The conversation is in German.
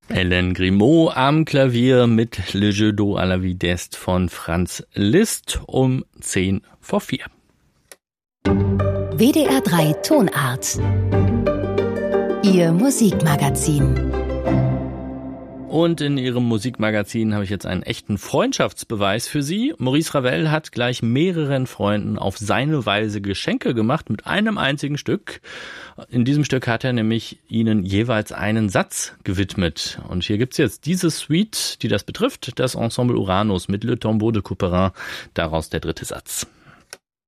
Hélène Grimaud am Klavier mit Le Jeu d'eau à la vie d'Est von Franz Liszt um 3:10. WDR 3 Tonart. Ihr Musikmagazin. Und in Ihrem Musikmagazin habe ich jetzt einen echten Freundschaftsbeweis für Sie. Maurice Ravel hat gleich mehreren Freunden auf seine Weise Geschenke gemacht mit einem einzigen Stück. In diesem Stück hat er nämlich ihnen jeweils einen Satz gewidmet. Und hier gibt's jetzt diese Suite, die das betrifft, das Ensemble Uranus mit Le Tombeau de Couperin, daraus der dritte Satz.